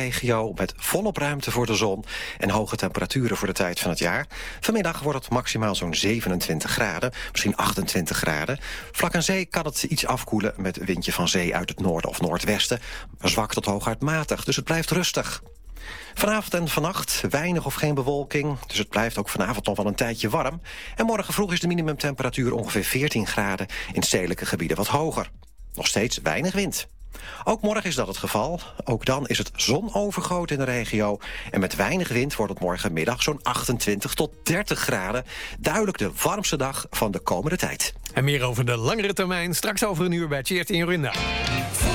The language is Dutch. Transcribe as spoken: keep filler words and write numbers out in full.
regio met volop ruimte voor de zon en hoge temperaturen voor de tijd van het jaar. Vanmiddag wordt het maximaal zo'n zevenentwintig graden, misschien achtentwintig graden. Vlak aan zee kan het iets afkoelen met een windje van zee uit het noorden of noordwesten. Zwak tot hooguit matig, dus het blijft rustig. Vanavond en vannacht weinig of geen bewolking, dus het blijft ook vanavond nog wel een tijdje warm. En morgen vroeg is de minimumtemperatuur ongeveer veertien graden, in stedelijke gebieden wat hoger. Nog steeds weinig wind. Ook morgen is dat het geval. Ook dan is het zonovergoten in de regio. En met weinig wind wordt het morgenmiddag zo'n achtentwintig tot dertig graden. Duidelijk de warmste dag van de komende tijd. En meer over de langere termijn straks over een uur bij Tjeerd in Jorinda.